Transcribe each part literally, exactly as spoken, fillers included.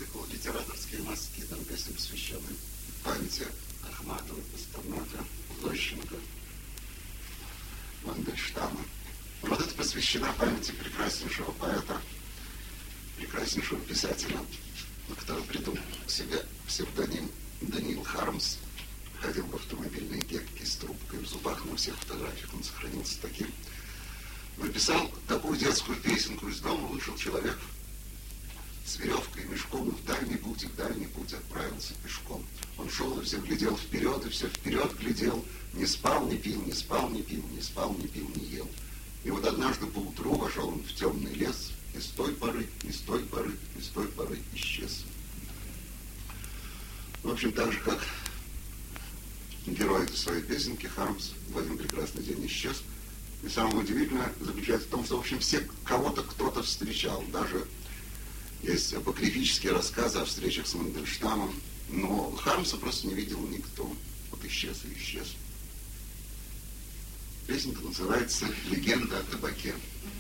цикл «Литераторские мазки», там песни, посвященные памяти Ахматова, Пастернака, Зощенко, Мандельштама. Вот это посвящена памяти прекраснейшего поэта, прекраснейшего писателя, который придумал себе псевдоним Даниил Хармс. Ходил в автомобильной кепке с трубкой в зубах, на всех фотографиях он сохранился таким. Написал такую детскую песенку: из дома вышел человек с веревкой и мешком, в дальний путь, и в дальний путь отправился пешком. Он шел и все глядел вперед, и все вперед глядел, не спал, не пил, не спал, не пил, не спал, не пил, не ел. И вот однажды поутру вошел он в темный лес, и с той поры, и с той поры, и с той поры исчез. В общем, так же, как герой этой своей песенки, Хармс в один прекрасный день исчез. И самое удивительное заключается в том, что, в общем, все кого-то кто-то встречал. Даже есть апокрифические рассказы о встречах с Мандельштамом, но Хармса просто не видел никто. Вот исчез и исчез. Песенка называется «Легенда о табаке».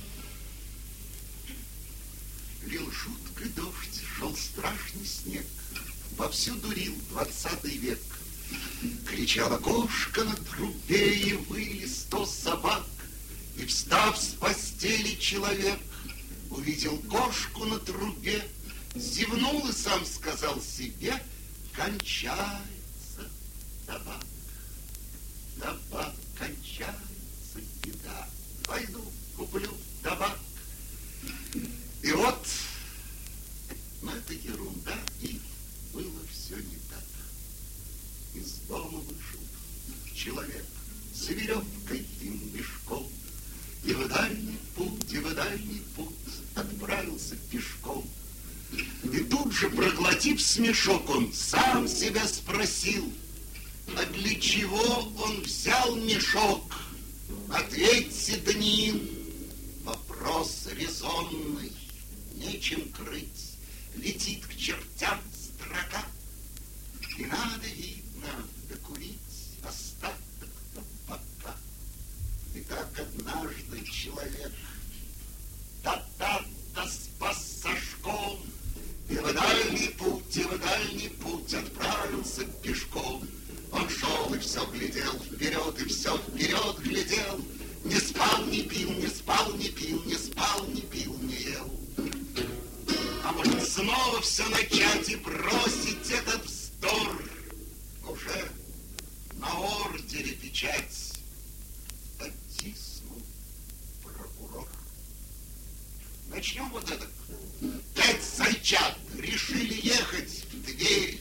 Лил жуткий дождь, шел страшный снег, вовсю дурил двадцатый век. Кричала кошка на трубе, и выли сто собак. И, встав с постели, человек увидел кошку на трубе, зевнул и сам сказал себе: кончается табак, табак кончается, беда, пойду куплю табак. И вот, ну это ерунда, и было все не так. Из дома вышел человек с веревкой и мешком, и в дальний путь, и в дальний путь отправился пешком. И тут же, проглотив смешок, он сам себя спросил: а для чего он взял мешок? Ответьте, Даниил, вопрос резонный, нечем крыть, летит к чертям строка. И надо, видно, докурить остаток табака. И так однажды человек та-та-та спас сошком, и в дальний путь, и в дальний путь отправился пешком. Он шел и все глядел вперед, и все вперед глядел. Не спал, не пил, не спал, не пил, не спал, не пил, не ел. А может снова все начать и бросить этот вздор? Уже на ордере печать оттиснул прокурор. Начнем вот это. Пять зайчат решили ехать в дверь.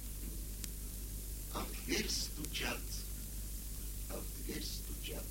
А в дверь стучат, а в дверь стучат.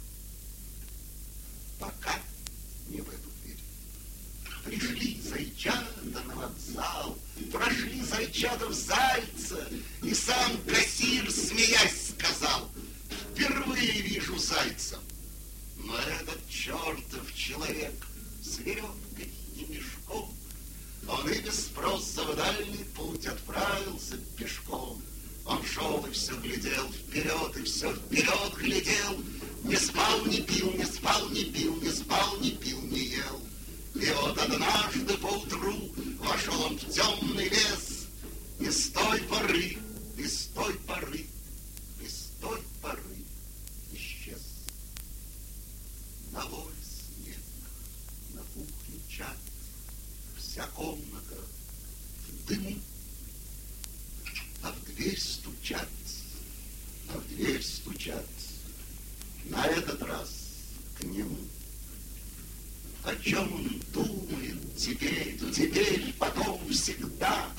Пока не в эту дверь. Пришли зайчата на вокзал, прошли зайчата в Зайца, и сам кассир, смеясь, сказал: впервые вижу зайца. Но этот чертов человек с веревкой и мешком, он и без спроса в дальний путь отправился пешком. Он шел и все глядел вперед, и все вперед глядел. Не спал, не пил, не спал, не пил, не спал, не пил, не ел. И вот однажды поутру вошел он в темный лес, и с той поры, и с той поры, и с той поры исчез. На воле снег, на кухне чат, вся комната в дыму. А в дверь стучат, а в дверь стучат, на этот раз к нему. О чем он думает теперь, теперь, потом, всегда?